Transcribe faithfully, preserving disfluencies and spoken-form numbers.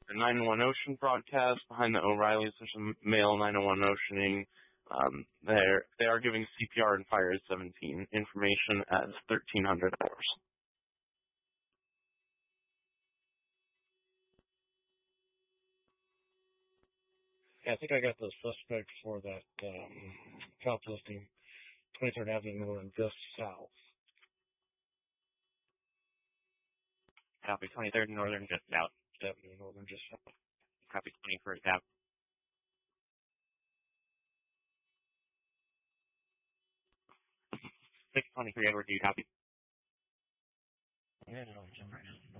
the nine one one Ocean broadcast. Behind the O'Reillys, there's some male nine one one Oceaning. Um, they're, they are giving C P R and fire at seventeen. Information as thirteen hundred hours. Yeah, I think I got the suspect for that um, shoplifting, twenty-third Avenue Northern, just south. Copy twenty-third Northern, just south. Avenue Northern, just south. Copy twenty-first Avenue. six twenty-three, Edward, do you copy? Yeah, no, I'm right now.